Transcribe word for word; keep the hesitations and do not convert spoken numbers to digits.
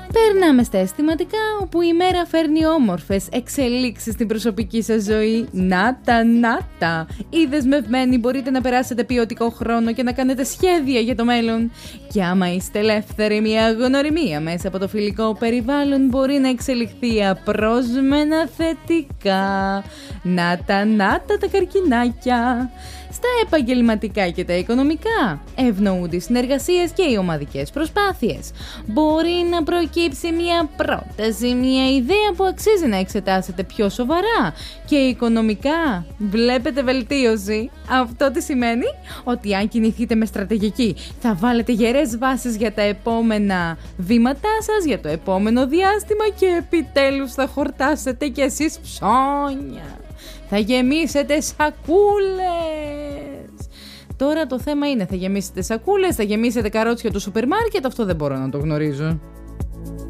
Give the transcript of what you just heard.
Περνάμε στα αισθηματικά, όπου η μέρα φέρνει όμορφες εξελίξεις στην προσωπική σας ζωή. Νάτα, νάτα! Ή δεσμευμένοι μπορείτε να περάσετε ποιοτικό χρόνο και να κάνετε σχέδια για το μέλλον. Και άμα είστε ελεύθεροι, μια γνωριμία μέσα από το φιλικό περιβάλλον μπορεί να εξελιχθεί απρόσμενα θετικά. Νάτα, νάτα τα καρκινάκια! Στα επαγγελματικά και τα οικονομικά ευνοούνται οι συνεργασίες και οι ομαδικές προσπάθειες. Μπορεί να προκύψει μια πρόταση, μια ιδέα που αξίζει να εξετάσετε πιο σοβαρά. Και οικονομικά βλέπετε βελτίωση. Αυτό τι σημαίνει? Ότι αν κινηθείτε με στρατηγική θα βάλετε γερές βάσεις για τα επόμενα βήματά σας, για το επόμενο διάστημα, και επιτέλους θα χορτάσετε κι εσείς ψώνια. Θα γεμίσετε σακούλες. Τώρα το θέμα είναι, θα γεμίσετε σακούλες, θα γεμίσετε καρότσια του σούπερ μάρκετ, αυτό δεν μπορώ να το γνωρίζω.